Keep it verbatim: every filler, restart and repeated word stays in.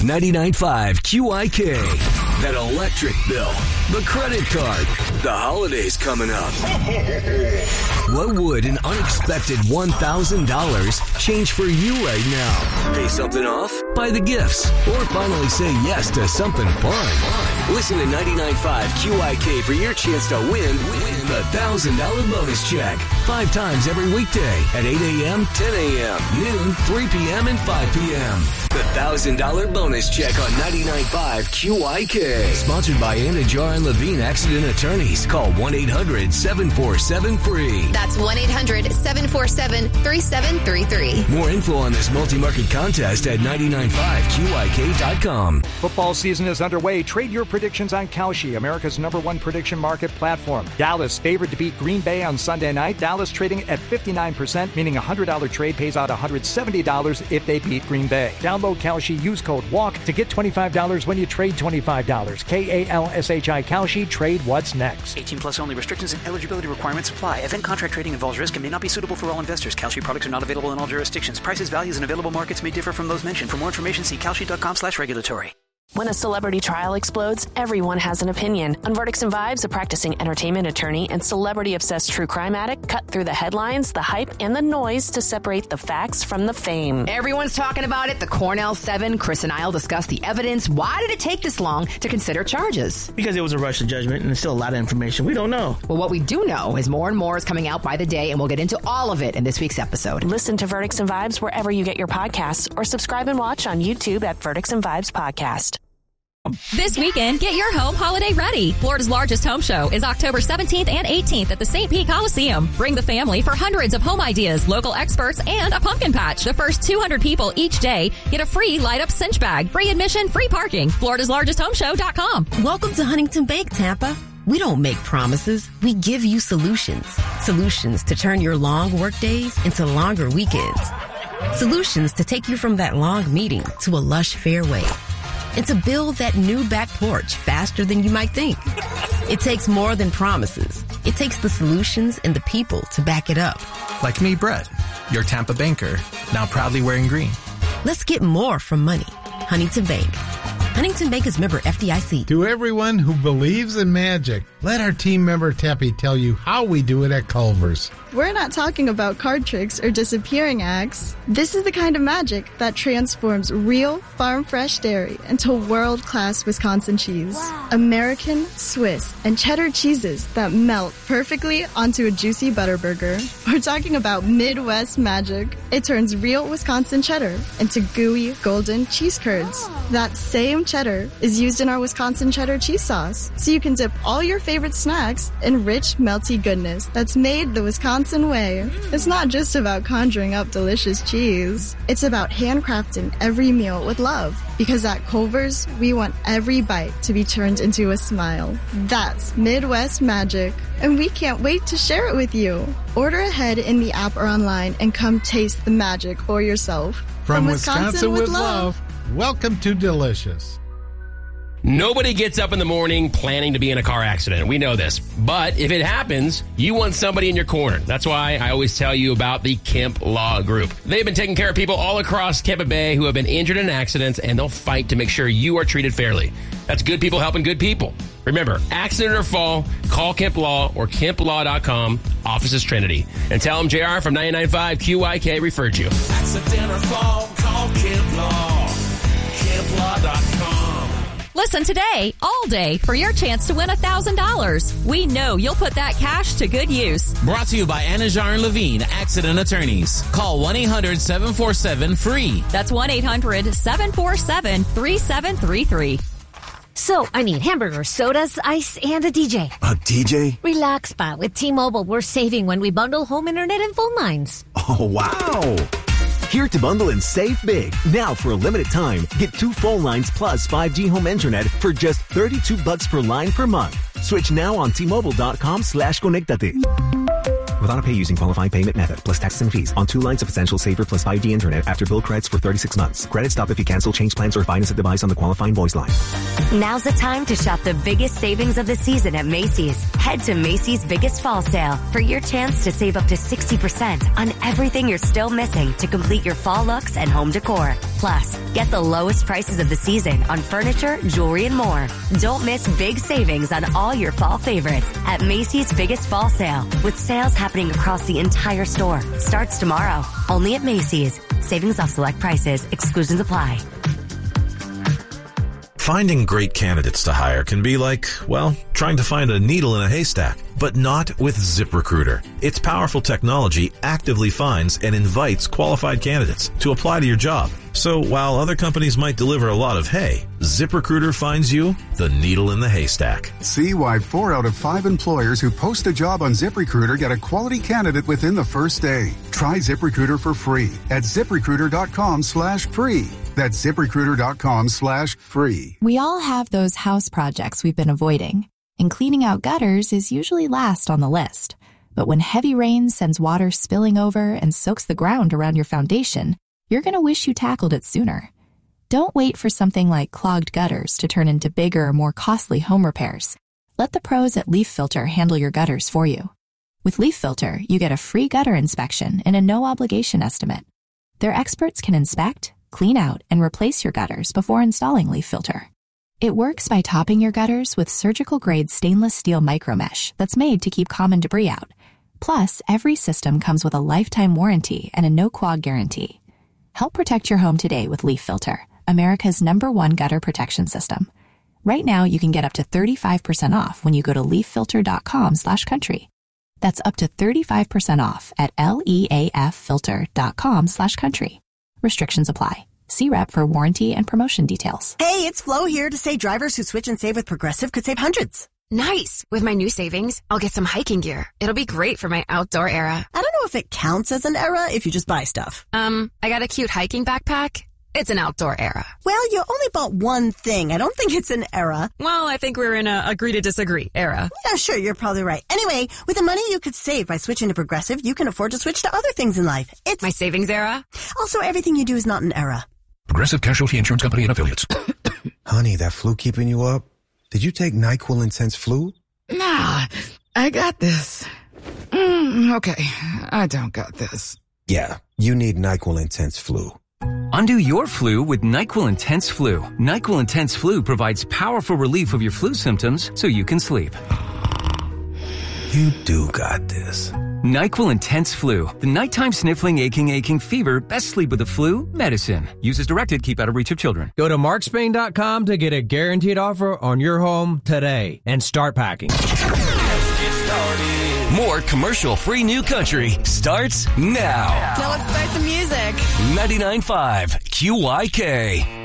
ninety-nine point five Q I K. That electric bill, the credit card, the holidays coming up. What would an unexpected one thousand dollars change for you right now? Pay something off? Buy the gifts? Or finally say yes to something fun? Listen to ninety-nine point five Q I K for your chance to win, win the one thousand dollars bonus check. Five times every weekday at eight a.m., ten a.m., noon, three p.m., and five p.m. The one thousand dollars bonus check on ninety-nine point five Q I K. Sponsored by Anajar and Levine Accident Attorneys. Call one eight hundred seven four seven free. That's one eight hundred seven four seven three seven three three. More info on this multi-market contest at ninety-nine point five Q I K dot com. Football season is underway. Trade your predictions on Kalshi, America's number one prediction market platform. Dallas favored to beat Green Bay on Sunday night. Dallas trading at fifty-nine percent, meaning a one hundred dollars trade pays out one hundred seventy dollars if they beat Green Bay. Download Kalshi, use code WALK to get twenty-five dollars when you trade twenty-five dollars. K A L S H I Kalshi. Trade what's next. eighteen plus only. Restrictions and eligibility requirements apply. Event contract trading involves risk and may not be suitable for all investors. Kalshi products are not available in all jurisdictions. Prices, values, and available markets may differ from those mentioned. For more information, see kalshi.com slash regulatory. When a celebrity trial explodes, everyone has an opinion. On Verdicts and Vibes, a practicing entertainment attorney and celebrity-obsessed true crime addict cut through the headlines, the hype, and the noise to separate the facts from the fame. Everyone's talking about it. The Cornell Seven. Chris and I will discuss the evidence. Why did it take this long to consider charges? Because it was a rush to judgment, and there's still a lot of information we don't know. Well, what we do know is more and more is coming out by the day, and we'll get into all of it in this week's episode. Listen to Verdicts and Vibes wherever you get your podcasts, or subscribe and watch on YouTube at Verdicts and Vibes Podcast. This weekend, get your home holiday ready. Florida's largest home show is October seventeenth and eighteenth at the Saint Pete Coliseum. Bring the family for hundreds of home ideas, local experts, and a pumpkin patch. The first two hundred people each day get a free light-up cinch bag, free admission, free parking. Florida's largest home show dot com. Welcome to Huntington Bank, Tampa. We don't make promises. We give you solutions. Solutions to turn your long work days into longer weekends. Solutions to take you from that long meeting to a lush fairway. And to build that new back porch faster than you might think. It takes more than promises. It takes the solutions and the people to back it up. Like me, Brett, your Tampa banker, now proudly wearing green. Let's get more from money. Huntington Bank. Huntington Bank is member F D I C. To everyone who believes in magic, let our team member Teppy tell you how we do it at Culver's. We're not talking about card tricks or disappearing acts. This is the kind of magic that transforms real farm-fresh dairy into world-class Wisconsin cheese. Wow. American, Swiss, and cheddar cheeses that melt perfectly onto a juicy butter burger. We're talking about Midwest magic. It turns real Wisconsin cheddar into gooey, golden cheese curds. Oh. That same cheddar is used in our Wisconsin cheddar cheese sauce, so you can dip all your favorite snacks in rich, melty goodness that's made the Wisconsin way. It's not just about conjuring up delicious cheese. It's about handcrafting every meal with love. Because at Culver's, we want every bite to be turned into a smile. That's Midwest magic. And we can't wait to share it with you. Order ahead in the app or online and come taste the magic for yourself. From, From Wisconsin, Wisconsin with, with love, love, welcome to Delicious. Nobody gets up in the morning planning to be in a car accident. We know this. But if it happens, you want somebody in your corner. That's why I always tell you about the Kemp Law Group. They've been taking care of people all across Tampa Bay who have been injured in accidents, and they'll fight to make sure you are treated fairly. That's good people helping good people. Remember, accident or fall, call Kemp Law or kemp law dot com. Office is Trinity. And tell them J R from ninety-nine point five Q I K referred you. Accident or fall, call Kemp Law. kemp law dot com. Listen today, all day, for your chance to win one thousand dollars. We know you'll put that cash to good use. Brought to you by Anajar and Levine Accident Attorneys. Call one eight hundred seven four seven free. That's one eight hundred seven four seven three seven three three. So, I need hamburgers, sodas, ice, and a D J. A D J? Relax, Spot. With T-Mobile, we're saving when we bundle home internet and phone lines. Oh, wow. Here to bundle and save big. Now for a limited time, get two phone lines plus five G home internet for just thirty-two bucks per line per month. Switch now on T Mobile dot com slash conectate. with auto pay using qualifying payment method plus taxes and fees on two lines of Essential Saver plus five G internet after bill credits for thirty-six months. Credit stop if you cancel, change plans, or finance a device on the qualifying voice line. Now's the time to shop the biggest savings of the season at Macy's. Head to Macy's Biggest Fall Sale for your chance to save up to sixty percent on everything you're still missing to complete your fall looks and home decor. Plus, get the lowest prices of the season on furniture, jewelry, and more. Don't miss big savings on all your fall favorites at Macy's Biggest Fall Sale, with sales happening across the entire store. Starts tomorrow, only at Macy's. Savings off select prices. Exclusions apply. Finding great candidates to hire can be like, well, trying to find a needle in a haystack, but not with ZipRecruiter. Its powerful technology actively finds and invites qualified candidates to apply to your job. So while other companies might deliver a lot of hay, ZipRecruiter finds you the needle in the haystack. See why four out of five employers who post a job on ZipRecruiter get a quality candidate within the first day. Try ZipRecruiter for free at ZipRecruiter.com slash free. That's ZipRecruiter.com slash free. We all have those house projects we've been avoiding, and cleaning out gutters is usually last on the list. But when heavy rain sends water spilling over and soaks the ground around your foundation, you're going to wish you tackled it sooner. Don't wait for something like clogged gutters to turn into bigger, more costly home repairs. Let the pros at Leaf Filter handle your gutters for you. With Leaf Filter, you get a free gutter inspection and a no-obligation estimate. Their experts can inspect, clean out, and replace your gutters before installing Leaf Filter. It works by topping your gutters with surgical-grade stainless steel micromesh that's made to keep common debris out. Plus, every system comes with a lifetime warranty and a no-quag guarantee. Help protect your home today with Leaf Filter, America's number one gutter protection system. Right now, you can get up to thirty-five percent off when you go to leaffilter.com slash country. That's up to thirty-five percent off at leaffilter.com slash country. Restrictions apply. See rep for warranty and promotion details. Hey, it's Flo here to say drivers who switch and save with Progressive could save hundreds. Nice. With my new savings, I'll get some hiking gear. It'll be great for my outdoor era. I don't know if it counts as an era if you just buy stuff. Um, I got a cute hiking backpack. It's an outdoor era. Well, you only bought one thing. I don't think it's an era. Well, I think we're in a agree to disagree era. Yeah, sure, you're probably right. Anyway, with the money you could save by switching to Progressive, you can afford to switch to other things in life. It's my savings era. Also, everything you do is not an era. Progressive Casualty Insurance Company and Affiliates. Honey, that flu keeping you up? Did you take NyQuil Intense Flu? Nah, I got this. Mm, okay, I don't got this. Yeah, you need NyQuil Intense Flu. Undo your flu with NyQuil Intense Flu. NyQuil Intense Flu provides powerful relief of your flu symptoms so you can sleep. You do got this. NyQuil Intense Flu. The nighttime sniffling, aching, aching fever. Best sleep with the flu medicine. Use as directed. Keep out of reach of children. Go to mark spain dot com to get a guaranteed offer on your home today and start packing. More commercial-free New Country starts now. Now let's start the music. ninety-nine point five Q Y K.